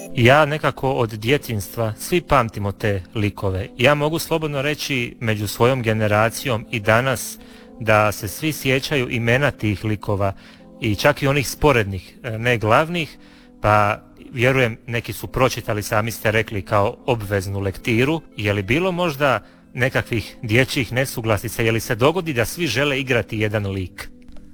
Ja nekako od djetinjstva svi pamtimo te likove. Ja mogu slobodno reći među svojom generacijom i danas da se svi sjećaju imena tih likova i čak i onih sporednih, ne glavnih, pa vjerujem neki su pročitali, sami ste rekli, kao obveznu lektiru. Je li bilo možda nekakvih dječjih nesuglasica, je li se dogodi da svi žele igrati jedan lik?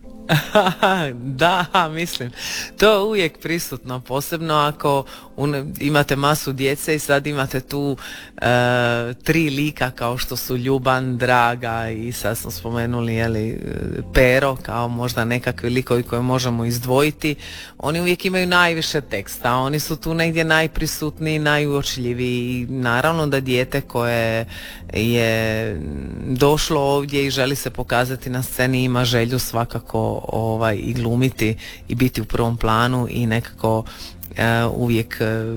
Da, mislim, to je uvijek prisutno, posebno ako imate masu djece i sad imate tu tri lika kao što su Ljuban, Draga i sad smo spomenuli Pero kao možda nekakvi likovi koje možemo izdvojiti. Oni uvijek imaju najviše teksta, oni su tu negdje najprisutniji, najuočljiviji i naravno da dijete koje je došlo ovdje i želi se pokazati na sceni ima želju svakako i glumiti i biti u prvom planu i nekako uvijek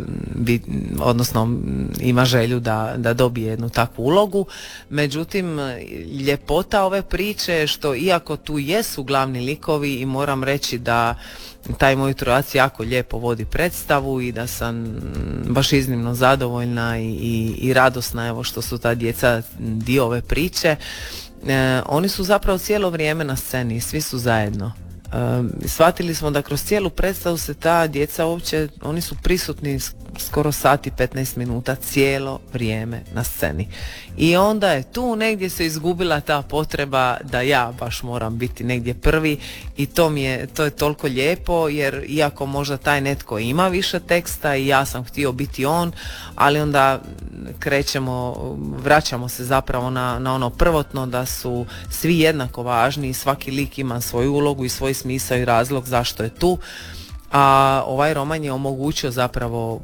odnosno ima želju da dobije jednu takvu ulogu. Međutim, ljepota ove priče je što iako tu jesu glavni likovi i moram reći da taj moj trojac jako lijepo vodi predstavu i da sam baš iznimno zadovoljna i radosna evo što su ta djeca dio ove priče. Oni su zapravo cijelo vrijeme na sceni, svi su zajedno. Shvatili smo da kroz cijelu predstavu se ta djeca uopće, oni su prisutni skoro sat i 15 minuta cijelo vrijeme na sceni. I onda je tu negdje se izgubila ta potreba da ja baš moram biti negdje prvi i to je toliko lijepo jer iako možda taj netko ima više teksta i ja sam htio biti on, ali onda vraćamo se zapravo na ono prvotno da su svi jednako važni i svaki lik ima svoju ulogu i svoj smisao i razlog zašto je tu. A ovaj roman je omogućio zapravo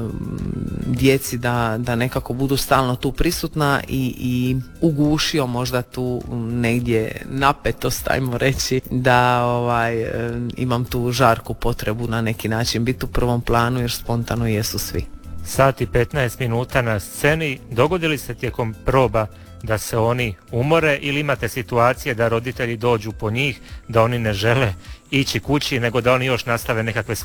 djeci da nekako budu stalno tu prisutna i ugušio možda tu negdje napetost, ajmo reći, da imam tu žarku potrebu na neki način biti u prvom planu jer spontano jesu svi. Sat i 15 minuta na sceni, dogodili se tijekom proba da se oni umore ili imate situacije da roditelji dođu po njih, da oni ne žele ići kući nego da oni još nastave nekakve